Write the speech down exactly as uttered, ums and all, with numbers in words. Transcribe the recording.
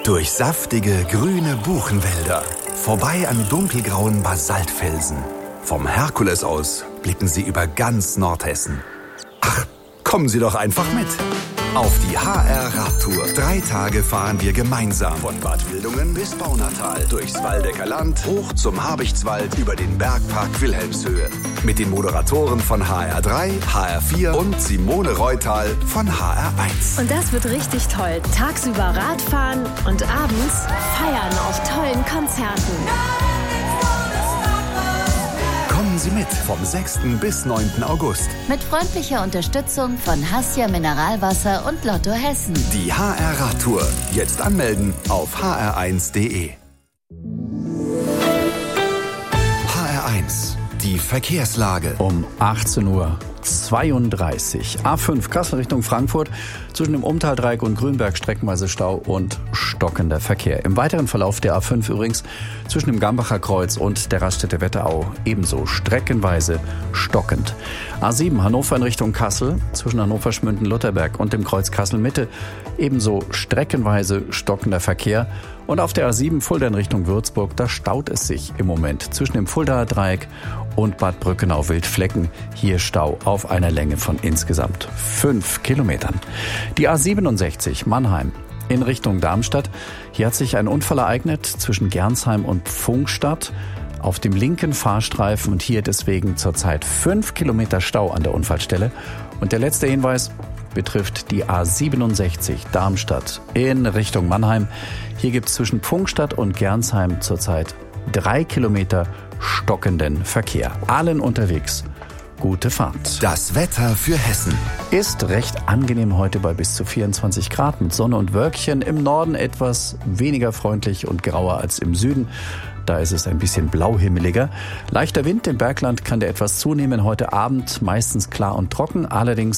Durch saftige, grüne Buchenwälder, vorbei an dunkelgrauen Basaltfelsen. Vom Herkules aus blicken Sie über ganz Nordhessen. Ach, kommen Sie doch einfach mit. Auf die H R-Radtour. Drei Tage fahren wir gemeinsam von Bad Wildungen bis Baunatal, durchs Waldecker Land, hoch zum Habichtswald, über den Bergpark Wilhelmshöhe. Mit den Moderatoren von H R drei, H R vier und Simone Reutal von H R eins. Und das wird richtig toll. Tagsüber Radfahren und abends feiern auf tollen Konzerten. Kommen Sie mit vom sechsten bis neunten August. Mit freundlicher Unterstützung von Hassia Mineralwasser und Lotto Hessen. Die H R-Radtour. Jetzt anmelden auf h r eins punkt d e. H R eins. Die Verkehrslage. Um achtzehn Uhr zweiunddreißig. A fünf Kassel Richtung Frankfurt. Zwischen dem Umtaldreieck und Grünberg streckenweise Stau und stockender Verkehr. Im weiteren Verlauf der A fünf übrigens zwischen dem Gambacher Kreuz und der Raststätte Wetterau ebenso streckenweise stockend. A sieben Hannover in Richtung Kassel. Zwischen Hannover Schmünden-Lutherberg und dem Kreuz Kassel-Mitte ebenso streckenweise stockender Verkehr. Und auf der A sieben Fulda in Richtung Würzburg, da staut es sich im Moment zwischen dem Fuldaer Dreieck und Bad Brückenau-Wildflecken. Hier Stau auf einer Länge von insgesamt fünf Kilometern. Die A siebenundsechzig Mannheim in Richtung Darmstadt. Hier hat sich ein Unfall ereignet zwischen Gernsheim und Pfungstadt auf dem linken Fahrstreifen und hier deswegen zurzeit fünf Kilometer Stau an der Unfallstelle. Und der letzte Hinweis betrifft die A siebenundsechzig Darmstadt in Richtung Mannheim. Hier gibt es zwischen Pfungstadt und Gernsheim zurzeit drei Kilometer stockenden Verkehr. Allen unterwegs gute Fahrt. Das Wetter für Hessen. Ist recht angenehm heute bei bis zu vierundzwanzig Grad mit Sonne und Wölkchen. Im Norden etwas weniger freundlich und grauer als im Süden. Da ist es ein bisschen blauhimmeliger. Leichter Wind im Bergland kann der etwas zunehmen. Heute Abend meistens klar und trocken. Allerdings